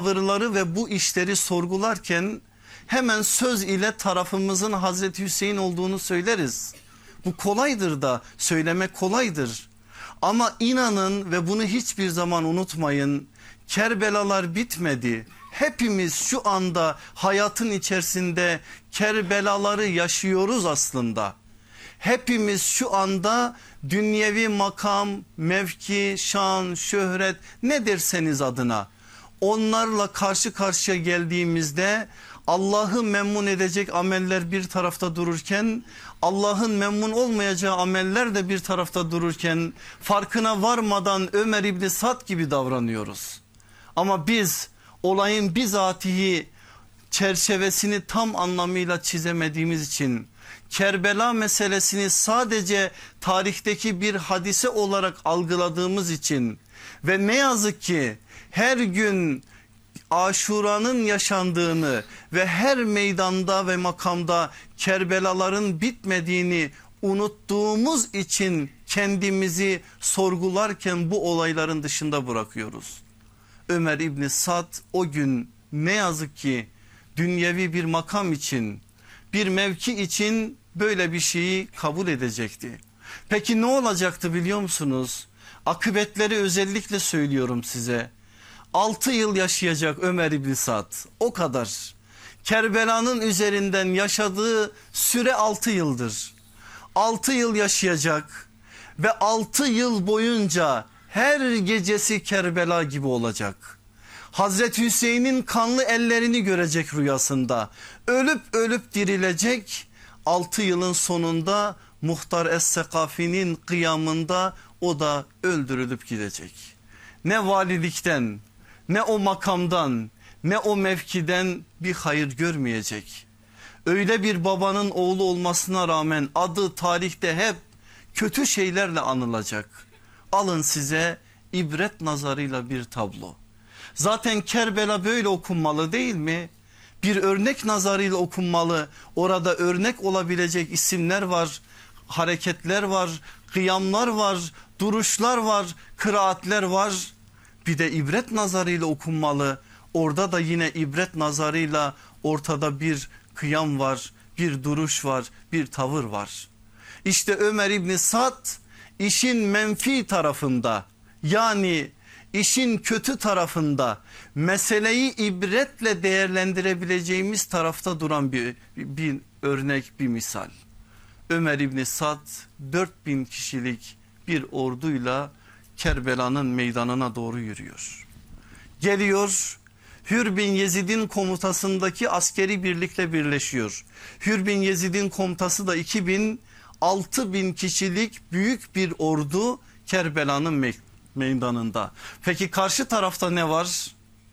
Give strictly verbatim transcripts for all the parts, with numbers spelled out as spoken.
tavırları ve bu işleri sorgularken hemen söz ile tarafımızın Hazreti Hüseyin olduğunu söyleriz. Bu kolaydır da, söylemek kolaydır. Ama inanın ve bunu hiçbir zaman unutmayın, Kerbelalar bitmedi. Hepimiz şu anda hayatın içerisinde Kerbelaları yaşıyoruz aslında. Hepimiz şu anda dünyevi makam, mevki, şan, şöhret, ne derseniz adına, onlarla karşı karşıya geldiğimizde Allah'ı memnun edecek ameller bir tarafta dururken, Allah'ın memnun olmayacağı ameller de bir tarafta dururken, farkına varmadan Ömer İbni Sad gibi davranıyoruz. Ama biz olayın bizatihi çerçevesini tam anlamıyla çizemediğimiz için, Kerbela meselesini sadece tarihteki bir hadise olarak algıladığımız için ve ne yazık ki her gün Aşura'nın yaşandığını ve her meydanda ve makamda Kerbelaların bitmediğini unuttuğumuz için kendimizi sorgularken bu olayların dışında bırakıyoruz. Ömer İbni Sad o gün ne yazık ki dünyevi bir makam için, bir mevki için böyle bir şeyi kabul edecekti. Peki ne olacaktı biliyor musunuz? Akıbetleri özellikle söylüyorum size. altı yıl yaşayacak Ömer İbni Sad, o kadar. Kerbela'nın üzerinden yaşadığı süre altı yıldır. altı yıl yaşayacak ve altı yıl boyunca her gecesi Kerbela gibi olacak. Hazreti Hüseyin'in kanlı ellerini görecek rüyasında. Ölüp ölüp dirilecek. altı yılın sonunda Muhtar Es-Sekafi'nin kıyamında o da öldürülüp gidecek. Ne valilikten, ne o makamdan, ne o mevkiden bir hayır görmeyecek. Öyle bir babanın oğlu olmasına rağmen adı tarihte hep kötü şeylerle anılacak. Alın size ibret nazarıyla bir tablo. Zaten Kerbela böyle okunmalı değil mi? Bir örnek nazarıyla okunmalı. Orada örnek olabilecek isimler var, hareketler var, kıyamlar var, duruşlar var, kıraatler var. Bir de ibret nazarıyla okunmalı. Orada da yine ibret nazarıyla ortada bir kıyam var, bir duruş var, bir tavır var. İşte Ömer İbni Sad işin menfi tarafında, yani işin kötü tarafında, meseleyi ibretle değerlendirebileceğimiz tarafta duran bir, bir örnek, bir misal. Ömer İbni Sad dört bin kişilik bir orduyla Kerbela'nın meydanına doğru yürüyor. Geliyor, Hür bin Yezid'in komutasındaki askeri birlikle birleşiyor. Hür bin Yezid'in komutası da iki bin, altı bin kişilik büyük bir ordu Kerbela'nın meydanında. Peki karşı tarafta ne var?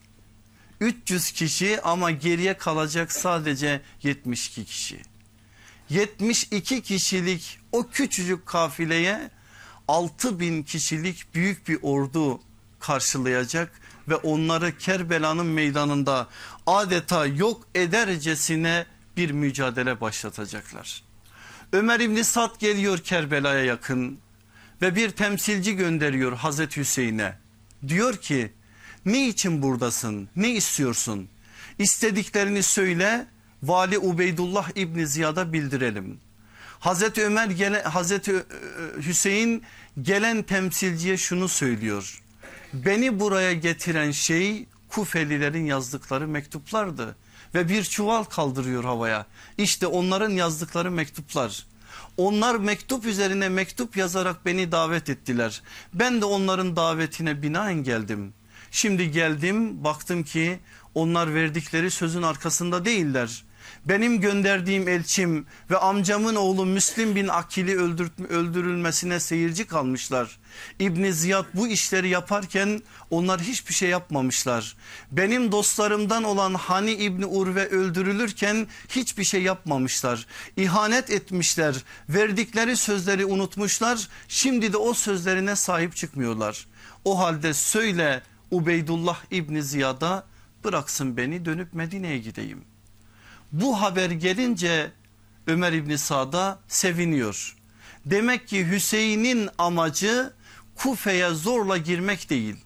üç yüz kişi ama geriye kalacak sadece yetmiş iki kişi. yetmiş iki kişilik o küçücük kafileye altı bin kişilik büyük bir ordu karşılayacak ve onları Kerbela'nın meydanında adeta yok edercesine bir mücadele başlatacaklar. Ömer İbni Sad geliyor Kerbela'ya yakın ve bir temsilci gönderiyor Hazreti Hüseyin'e. Diyor ki, ne için buradasın, ne istiyorsun? İstediklerini söyle, Vali Ubeydullah İbni Ziyad'a bildirelim. Hazreti Ömer gele, Hazreti Hüseyin gelen temsilciye şunu söylüyor. Beni buraya getiren şey Kufelilerin yazdıkları mektuplardı ve bir çuval kaldırıyor havaya. İşte onların yazdıkları mektuplar. Onlar mektup üzerine mektup yazarak beni davet ettiler. Ben de onların davetine binaen geldim. Şimdi geldim, baktım ki onlar verdikleri sözün arkasında değiller. Benim gönderdiğim elçim ve amcamın oğlu Müslim bin Akil'i öldürülmesine seyirci kalmışlar. İbni Ziyad bu işleri yaparken onlar hiçbir şey yapmamışlar. Benim dostlarımdan olan Hani İbni Urve öldürülürken hiçbir şey yapmamışlar. İhanet etmişler, verdikleri sözleri unutmuşlar. Şimdi de o sözlerine sahip çıkmıyorlar. O halde söyle Ubeydullah İbni Ziyad'a bıraksın beni, dönüp Medine'ye gideyim. Bu haber gelince Ömer İbni Sad'a seviniyor. Demek ki Hüseyin'in amacı Kufe'ye zorla girmek değil.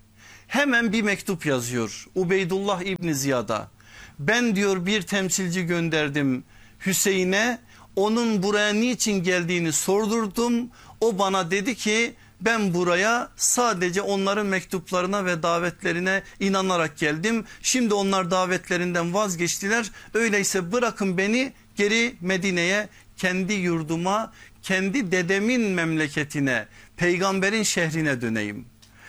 Hemen bir mektup yazıyor Ubeydullah İbni Ziyad'a. Ben diyor bir temsilci gönderdim Hüseyin'e, onun buraya niçin geldiğini sordurdum. O bana dedi ki ben buraya sadece onların mektuplarına ve davetlerine inanarak geldim. Şimdi onlar davetlerinden vazgeçtiler. Öyleyse bırakın beni geri Medine'ye, kendi yurduma, kendi dedemin memleketine, peygamberin şehrine döneyim.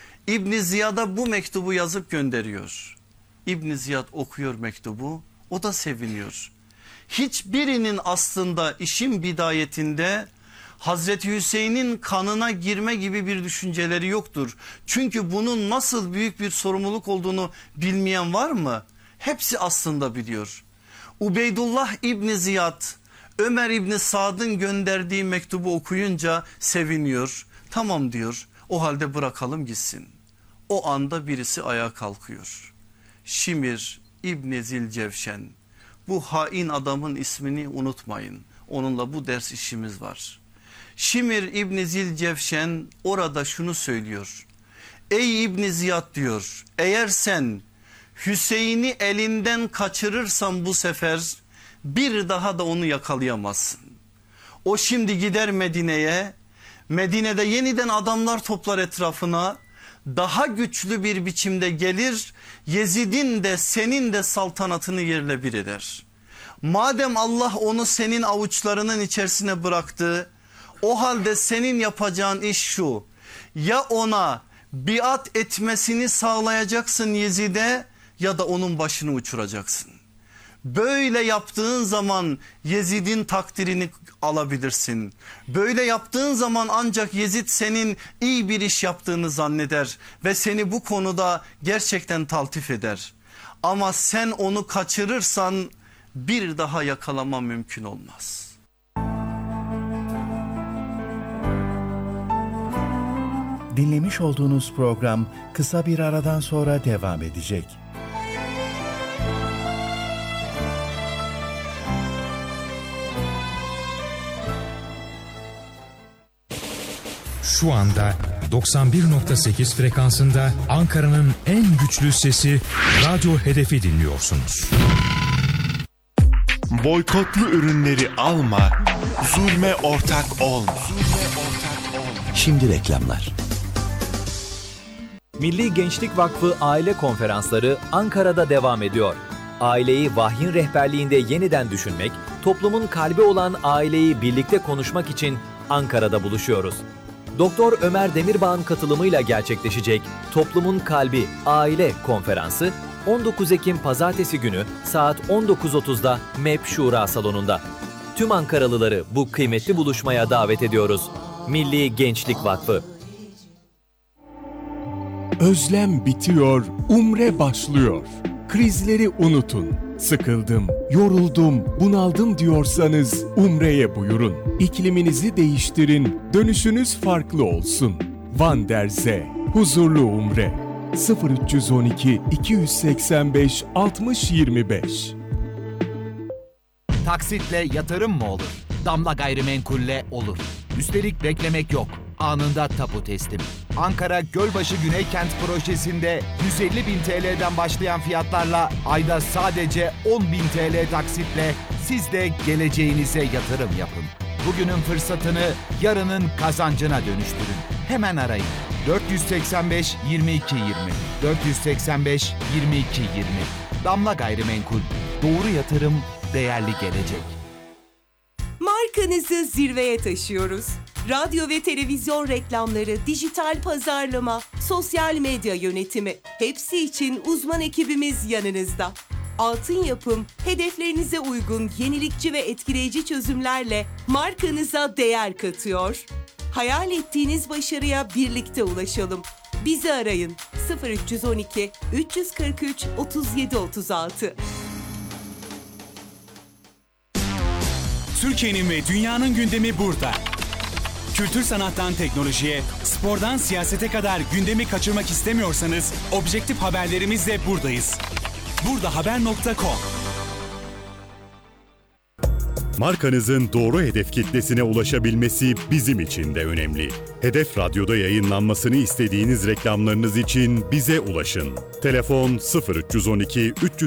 İbn Ziyad'a bu mektubu yazıp gönderiyor. İbn Ziyad okuyor mektubu, o da seviniyor. Hiçbirinin aslında işin bidayetinde Hazreti Hüseyin'in kanına girme gibi bir düşünceleri yoktur. Çünkü bunun nasıl büyük bir sorumluluk olduğunu bilmeyen var mı? Hepsi aslında biliyor. Ubeydullah İbni Ziyad Ömer İbni Sad'ın gönderdiği mektubu okuyunca seviniyor. Tamam diyor, o halde bırakalım gitsin. O anda birisi ayağa kalkıyor. Şimir İbni Zilcevşen, bu hain adamın ismini unutmayın. Onunla bu ders işimiz var. Şimir İbni Zilcevşen orada şunu söylüyor. Ey İbni Ziyad diyor, eğer sen Hüseyin'i elinden kaçırırsan bu sefer bir daha da onu yakalayamazsın. O şimdi gider Medine'ye, Medine'de yeniden adamlar toplar etrafına, daha güçlü bir biçimde gelir, Yezid'in de senin de saltanatını yerle bir eder. Madem Allah onu senin avuçlarının içerisine bıraktı, o halde senin yapacağın iş şu: ya ona biat etmesini sağlayacaksın Yezid'e, ya da onun başını uçuracaksın. Böyle yaptığın zaman Yezid'in takdirini alabilirsin. Böyle yaptığın zaman ancak Yezid senin iyi bir iş yaptığını zanneder ve seni bu konuda gerçekten taltif eder. Ama sen onu kaçırırsan bir daha yakalama mümkün olmaz. Dinlemiş olduğunuz program kısa bir aradan sonra devam edecek. Şu anda doksan bir nokta sekiz frekansında Ankara'nın en güçlü sesi Radyo Hedef'i dinliyorsunuz. Boykotlu ürünleri alma, zulme ortak olma. Şimdi reklamlar. Milli Gençlik Vakfı Aile Konferansları Ankara'da devam ediyor. Aileyi vahyin rehberliğinde yeniden düşünmek, toplumun kalbi olan aileyi birlikte konuşmak için Ankara'da buluşuyoruz. Doktor Ömer Demirbağ'ın katılımıyla gerçekleşecek Toplumun Kalbi Aile Konferansı on dokuz Ekim Pazartesi günü saat on dokuz otuzda M E P Şura Salonu'nda. Tüm Ankaralıları bu kıymetli buluşmaya davet ediyoruz. Milli Gençlik Vakfı. Özlem bitiyor, umre başlıyor. Krizleri unutun. Sıkıldım, yoruldum, bunaldım diyorsanız umreye buyurun. İkliminizi değiştirin, dönüşünüz farklı olsun. Van der Zee, huzurlu umre. sıfır üç on iki iki yüz seksen beş altmış yirmi beş. Taksitle yatırım mı olur? Damla Gayrimenkul'le olur. Üstelik beklemek yok. Anında tapu teslim. Ankara Gölbaşı Güneykent projesinde yüz elli bin T L'den başlayan fiyatlarla ayda sadece on bin T L taksitle siz de geleceğinize yatırım yapın. Bugünün fırsatını yarının kazancına dönüştürün. Hemen arayın. dört yüz seksen beş yirmi iki yirmi dört yüz seksen beş yirmi iki yirmi. Damla Gayrimenkul. Doğru yatırım, değerli gelecek. Markanızı zirveye taşıyoruz. Radyo ve televizyon reklamları, dijital pazarlama, sosyal medya yönetimi, hepsi için uzman ekibimiz yanınızda. Altın Yapım, hedeflerinize uygun yenilikçi ve etkileyici çözümlerle markanıza değer katıyor. Hayal ettiğiniz başarıya birlikte ulaşalım. Bizi arayın sıfır üç on iki üç kırk üç otuz yedi otuz altı. Türkiye'nin ve dünyanın gündemi burada. Kültür sanattan teknolojiye, spordan siyasete kadar gündemi kaçırmak istemiyorsanız objektif haberlerimizle buradayız. burdahaber nokta com Markanızın doğru hedef kitlesine ulaşabilmesi bizim için de önemli. Hedef Radyo'da yayınlanmasını istediğiniz reklamlarınız için bize ulaşın. Telefon sıfır üç on iki üç